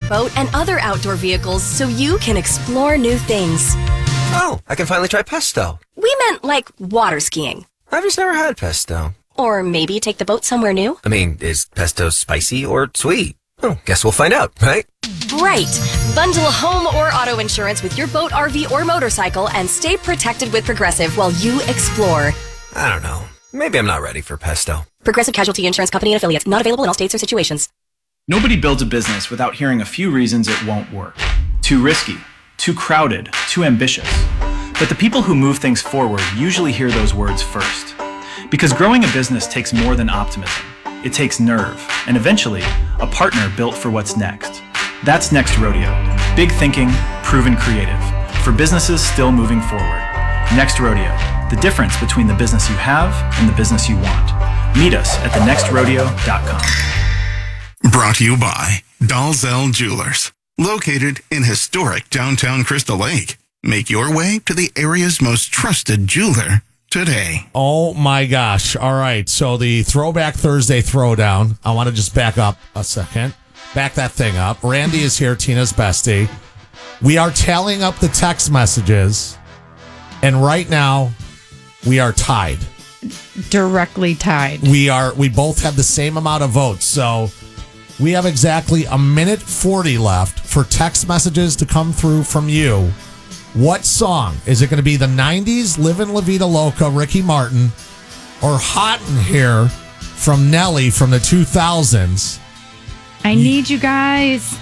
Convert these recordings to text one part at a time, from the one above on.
boat and other outdoor vehicles so you can explore new things. Oh, I can finally try pesto. We meant like water skiing. I've just never had pesto. Or maybe take the boat somewhere new. I mean, is pesto spicy or sweet? Oh, guess we'll find out, right? Right. Bundle home or auto insurance with your boat, RV, or motorcycle and stay protected with Progressive while you explore. I don't know. Maybe I'm not ready for pesto. Progressive Casualty Insurance Company and Affiliates. Not available in all states or situations. Nobody builds a business without hearing a few reasons it won't work. Too risky, too crowded, too ambitious. But the people who move things forward usually hear those words first. Because growing a business takes more than optimism. It takes nerve, and eventually, a partner built for what's next. That's Next Rodeo. Big thinking, proven creative. For businesses still moving forward. Next Rodeo. The difference between the business you have and the business you want. Meet us at thenextrodeo.com. Brought to you by Dalzell Jewelers. Located in historic downtown Crystal Lake. Make your way to the area's most trusted jeweler today. Oh my gosh. All right. So the Throwback Thursday Throwdown. I want to just back up a second. Back that thing up. Randy is here, Tina's bestie. We are tallying up the text messages. And right now, we are tied. Directly tied. We both have the same amount of votes. So we have exactly a minute 40 left for text messages to come through from you. What song? Is it going to be the 90s, Livin' La Vida Loca, Ricky Martin, or Hot in Here from Nelly from the 2000s? I need you guys.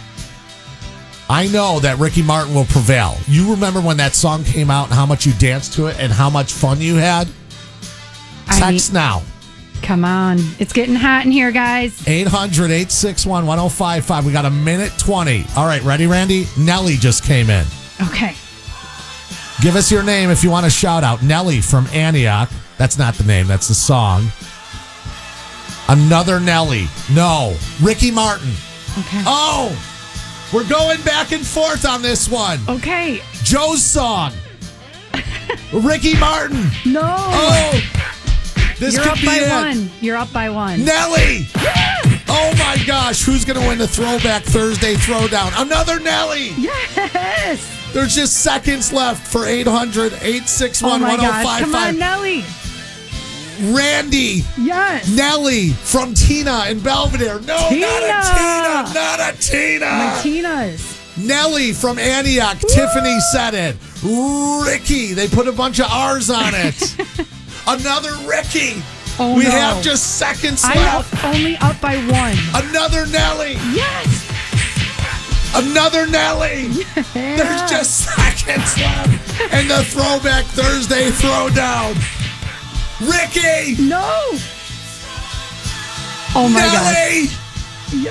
I know that Ricky Martin will prevail. You remember when that song came out and how much you danced to it and how much fun you had? Text now. Come on. It's getting hot in here, guys. 800-861-1055. We got a minute 20. All right, ready, Randy? Nelly just came in. Okay. Give us your name if you want a shout out. Nelly from Antioch. That's not the name. That's the song. Another Nelly. No. Ricky Martin. Okay. Oh, we're going back and forth on this one. Okay. Joe's song. Ricky Martin. No. Oh, this You're could up be by it. one. You're up by one. Nelly. Oh my gosh. Who's going to win the Throwback Thursday Throwdown? Another Nelly. Yes. There's just seconds left for 800-861-1055. Oh my gosh. Come on, Nelly. Randy. Yes. Nelly from Tina in Belvedere. No, Tina. not a Tina. Not a Tina. My Tina's. Nelly from Antioch. Woo! Tiffany said it. Ricky. They put a bunch of R's on it. Another Ricky. Oh, we no. have just seconds I'm left. only up by one. Another Nelly. Yes. Another Nelly. Yeah. There's just seconds left. And the Throwback Thursday Throwdown. Ricky. No. Oh my Nelly. gosh.